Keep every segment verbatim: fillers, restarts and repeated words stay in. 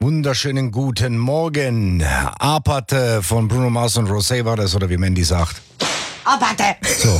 Wunderschönen guten Morgen. Aparte von Bruno Mars und Rosé war das, oder wie Mandy sagt. Aparte. So.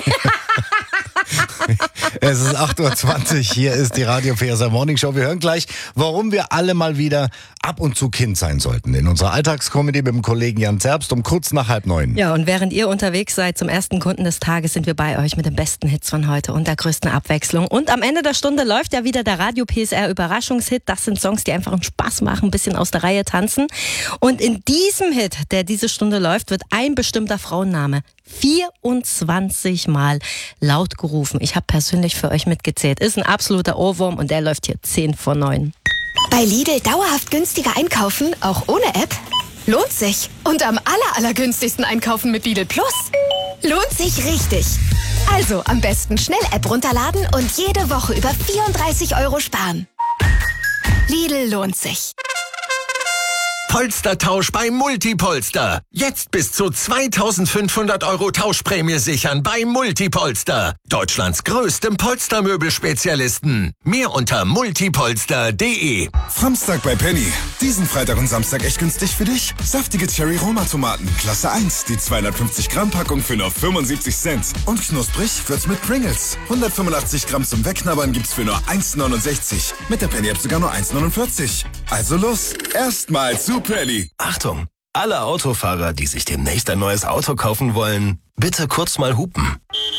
Es ist acht Uhr zwanzig, hier ist die Radio P S R Morning Show. Wir hören gleich, warum wir alle mal wieder ab und zu Kind sein sollten. In unserer Alltagskomödie mit dem Kollegen Jan Zerbst um kurz nach halb neun. Ja, und während ihr unterwegs seid zum ersten Kunden des Tages, sind wir bei euch mit den besten Hits von heute und der größten Abwechslung. Und am Ende der Stunde läuft ja wieder der Radio P S R Überraschungshit. Das sind Songs, die einfach einen Spaß machen, ein bisschen aus der Reihe tanzen. Und in diesem Hit, der diese Stunde läuft, wird ein bestimmter Frauenname vierundzwanzig Mal laut gerufen. Ich habe persönlich für euch mitgezählt. Ist ein absoluter Ohrwurm und der läuft hier zehn vor neun. Bei Lidl dauerhaft günstiger einkaufen, auch ohne App? Lohnt sich. Und am aller, allergünstigsten einkaufen mit Lidl Plus? Lohnt sich richtig. Also am besten schnell App runterladen und jede Woche über vierunddreißig Euro sparen. Lidl lohnt sich. Polstertausch bei Multipolster. Jetzt bis zu zweitausendfünfhundert Euro Tauschprämie sichern bei Multipolster. Deutschlands größtem Polstermöbelspezialisten. Mehr unter multipolster punkt de. Samstag bei Penny. Diesen Freitag und Samstag echt günstig für dich. Saftige Cherry-Roma-Tomaten, Klasse eins. Die zweihundertfünfzig Gramm Packung für nur fünfundsiebzig Cent. Und knusprig wird's mit Pringles. hundertfünfundachtzig Gramm zum Wegknabbern gibt's für nur eins neunundsechzig. Mit der Penny-App sogar nur eins neunundvierzig. Also los, erstmal zu Penny. Achtung! Alle Autofahrer, die sich demnächst ein neues Auto kaufen wollen, bitte kurz mal hupen.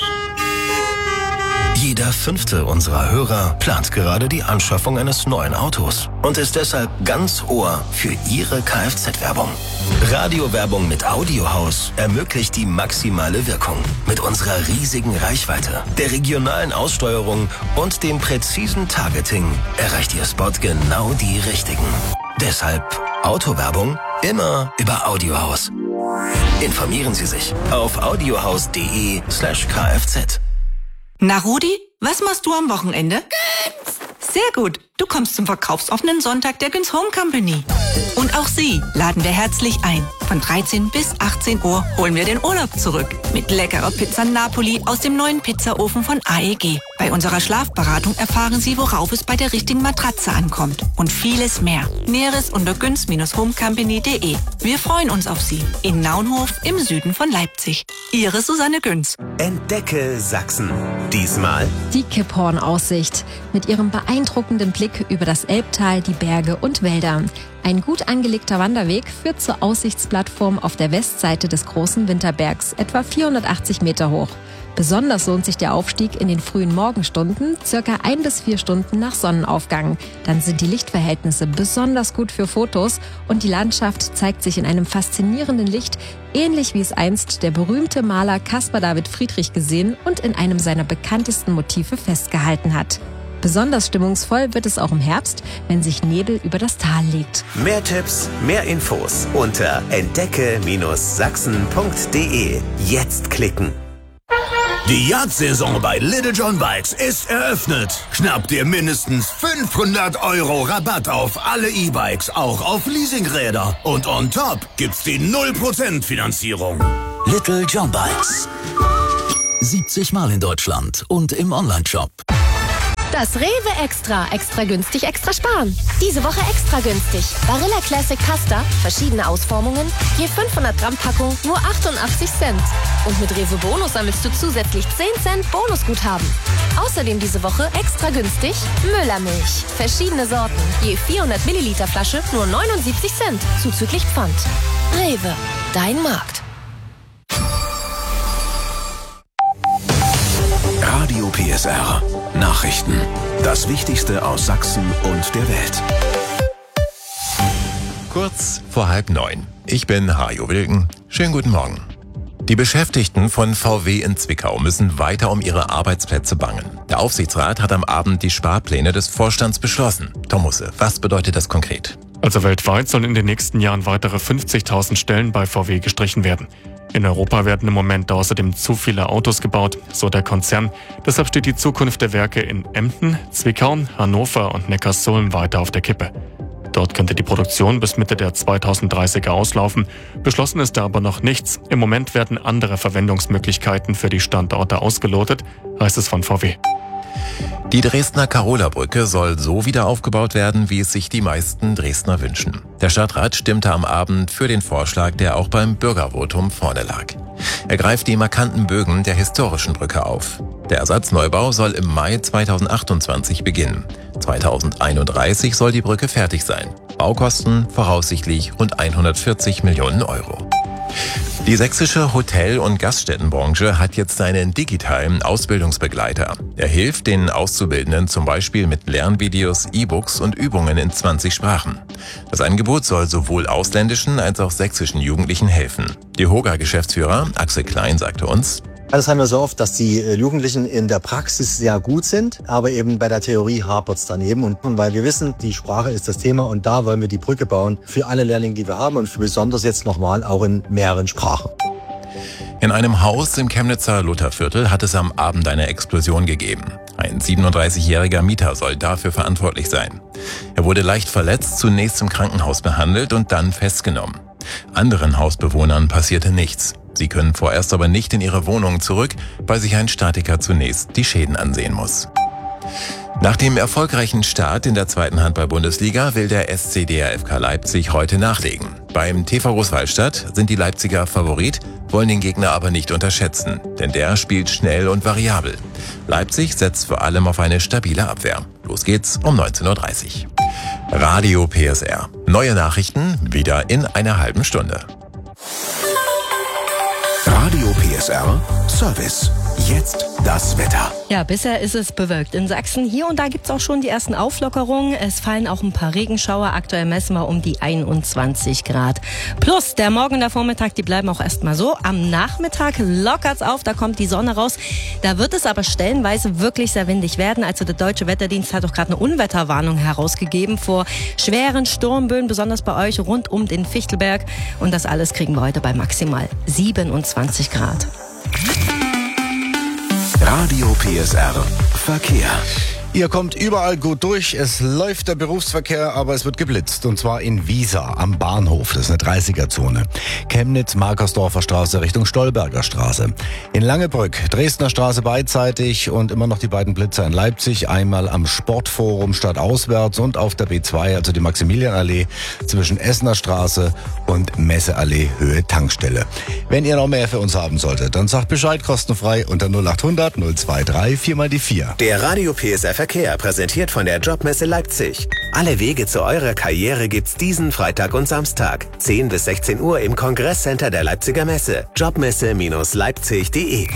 Jeder fünfte unserer Hörer plant gerade die Anschaffung eines neuen Autos und ist deshalb ganz Ohr für Ihre Kfz-Werbung. Radiowerbung mit Audiohaus ermöglicht die maximale Wirkung. Mit unserer riesigen Reichweite, der regionalen Aussteuerung und dem präzisen Targeting erreicht Ihr Spot genau die Richtigen. Deshalb Autowerbung immer über Audiohaus. Informieren Sie sich auf audiohaus punkt de slash kfz. Na Rudi, was machst du am Wochenende? Güns! Sehr gut, du kommst zum verkaufsoffenen Sonntag der Güns Home Company. Und auch Sie laden wir herzlich ein. Von dreizehn bis achtzehn Uhr holen wir den Urlaub zurück. Mit leckerer Pizza Napoli aus dem neuen Pizzaofen von A E G. Bei unserer Schlafberatung erfahren Sie, worauf es bei der richtigen Matratze ankommt. Und vieles mehr. Näheres unter güns home company punkt de. Wir freuen uns auf Sie. In Naunhof im Süden von Leipzig. Ihre Susanne Güns. Entdecke Sachsen. Diesmal die Kipphorn-Aussicht. Mit ihrem beeindruckenden Blick über das Elbtal, die Berge und Wälder. Ein gut angelegter Wanderweg führt zur Aussichtsplattform auf der Westseite des großen Winterbergs, etwa vierhundertachtzig Meter hoch. Besonders lohnt sich der Aufstieg in den frühen Morgenstunden, circa ein bis vier Stunden nach Sonnenaufgang. Dann sind die Lichtverhältnisse besonders gut für Fotos und die Landschaft zeigt sich in einem faszinierenden Licht, ähnlich wie es einst der berühmte Maler Caspar David Friedrich gesehen und in einem seiner bekanntesten Motive festgehalten hat. Besonders stimmungsvoll wird es auch im Herbst, wenn sich Nebel über das Tal legt. mehr Tipps, mehr Infos unter entdecke Sachsen punkt de. Jetzt klicken. Die Jagdsaison bei Little John Bikes ist eröffnet. Schnapp dir mindestens fünfhundert Euro Rabatt auf alle E-Bikes, auch auf Leasingräder. Und on top gibt's die null Prozent Finanzierung. Little John Bikes. siebzig Mal in Deutschland und im Onlineshop. Das Rewe Extra. Extra günstig, extra sparen. Diese Woche extra günstig. Barilla Classic Pasta, verschiedene Ausformungen, je fünfhundert Gramm Packung, nur achtundachtzig Cent. Und mit Rewe Bonus sammelst du zusätzlich zehn Cent Bonusguthaben. Außerdem diese Woche extra günstig Müllermilch. Verschiedene Sorten, je vierhundert Milliliter Flasche, nur neunundsiebzig Cent, zuzüglich Pfand. Rewe, dein Markt. Radio P S R. Nachrichten. Das Wichtigste aus Sachsen und der Welt. Kurz vor halb neun. Ich bin Hajo Wilken. Schönen guten Morgen. Die Beschäftigten von V W in Zwickau müssen weiter um ihre Arbeitsplätze bangen. Der Aufsichtsrat hat am Abend die Sparpläne des Vorstands beschlossen. Tom Musse, was bedeutet das konkret? Also weltweit sollen in den nächsten Jahren weitere fünfzigtausend Stellen bei V W gestrichen werden. In Europa werden im Moment außerdem zu viele Autos gebaut, so der Konzern. Deshalb steht die Zukunft der Werke in Emden, Zwickau, Hannover und Neckarsulm weiter auf der Kippe. Dort könnte die Produktion bis Mitte der zweitausenddreißiger auslaufen. Beschlossen ist da aber noch nichts. Im Moment werden andere Verwendungsmöglichkeiten für die Standorte ausgelotet, heißt es von V W. Die Dresdner Karola-Brücke soll so wieder aufgebaut werden, wie es sich die meisten Dresdner wünschen. Der Stadtrat stimmte am Abend für den Vorschlag, der auch beim Bürgervotum vorne lag. Er greift die markanten Bögen der historischen Brücke auf. Der Ersatzneubau soll im Mai zweitausendachtundzwanzig beginnen. zweitausendeinunddreißig soll die Brücke fertig sein. Baukosten voraussichtlich rund hundertvierzig Millionen Euro. Die sächsische Hotel- und Gaststättenbranche hat jetzt einen digitalen Ausbildungsbegleiter. Er hilft den Auszubildenden zum Beispiel mit Lernvideos, E-Books und Übungen in zwanzig Sprachen. Das Angebot soll sowohl ausländischen als auch sächsischen Jugendlichen helfen. Die Hoga-Geschäftsführer Axel Klein sagte uns: Das haben wir so oft, dass die Jugendlichen in der Praxis sehr gut sind, aber eben bei der Theorie hapert es daneben. Und weil wir wissen, die Sprache ist das Thema und da wollen wir die Brücke bauen für alle Lehrlinge, die wir haben und für besonders jetzt nochmal auch in mehreren Sprachen. In einem Haus im Chemnitzer Lutherviertel hat es am Abend eine Explosion gegeben. Ein siebenunddreißigjähriger Mieter soll dafür verantwortlich sein. Er wurde leicht verletzt, zunächst im Krankenhaus behandelt und dann festgenommen. Anderen Hausbewohnern passierte nichts. Sie können vorerst aber nicht in ihre Wohnungen zurück, weil sich ein Statiker zunächst die Schäden ansehen muss. Nach dem erfolgreichen Start in der zweiten Handball-Bundesliga will der S C D R F K Leipzig heute nachlegen. Beim T V Großwallstadt sind die Leipziger Favorit, wollen den Gegner aber nicht unterschätzen, denn der spielt schnell und variabel. Leipzig setzt vor allem auf eine stabile Abwehr. Los geht's um neunzehn Uhr dreißig. Radio P S R. Neue Nachrichten wieder in einer halben Stunde. Radio P S R Service. Jetzt das Wetter. Ja, bisher ist es bewölkt in Sachsen. Hier und da gibt's auch schon die ersten Auflockerungen. Es fallen auch ein paar Regenschauer. Aktuell messen wir um die einundzwanzig Grad. Plus, der Morgen und der Vormittag, die bleiben auch erstmal so. Am Nachmittag lockert's auf, da kommt die Sonne raus. Da wird es aber stellenweise wirklich sehr windig werden. Also der Deutsche Wetterdienst hat auch gerade eine Unwetterwarnung herausgegeben vor schweren Sturmböen, besonders bei euch rund um den Fichtelberg. Und das alles kriegen wir heute bei maximal siebenundzwanzig Grad. Radio P S R Verkehr. Ihr kommt überall gut durch. Es läuft der Berufsverkehr, aber es wird geblitzt. Und zwar in Wiesa am Bahnhof. Das ist eine dreißiger-Zone. Chemnitz, Markersdorfer Straße Richtung Stolberger Straße. In Langebrück, Dresdner Straße beidseitig und immer noch die beiden Blitzer in Leipzig. Einmal am Sportforum stadtauswärts und auf der B zwei, also die Maximilianallee zwischen Essener Straße und Messeallee Höhe Tankstelle. Wenn ihr noch mehr für uns haben solltet, dann sagt Bescheid, kostenfrei unter null acht hundert null zwei drei vier mal die vier. Der Radio P S R Verkehr, präsentiert von der Jobmesse Leipzig. Alle Wege zu eurer Karriere gibt's diesen Freitag und Samstag. zehn bis sechzehn Uhr im Kongresscenter der Leipziger Messe. Jobmesse Leipzig punkt de.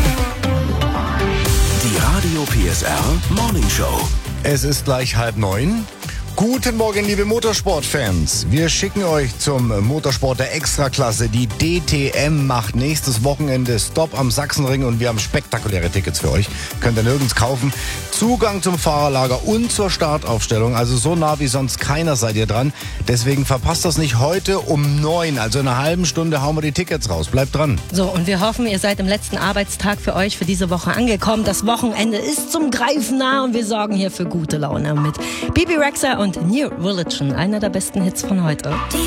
Die Radio P S R Morning Show. Es ist gleich halb neun. Guten Morgen, liebe Motorsportfans. Wir schicken euch zum Motorsport der Extraklasse. Die D T M macht nächstes Wochenende Stopp am Sachsenring und wir haben spektakuläre Tickets für euch. Könnt ihr nirgends kaufen. Zugang zum Fahrerlager und zur Startaufstellung. Also so nah wie sonst keiner seid ihr dran. Deswegen verpasst das nicht. Heute um neun, also in einer halben Stunde hauen wir die Tickets raus. Bleibt dran. So, und wir hoffen, ihr seid im letzten Arbeitstag für euch für diese Woche angekommen. Das Wochenende ist zum Greifen nah und wir sorgen hier für gute Laune mit Bibi Rexha und New Religion, einer der besten Hits von heute.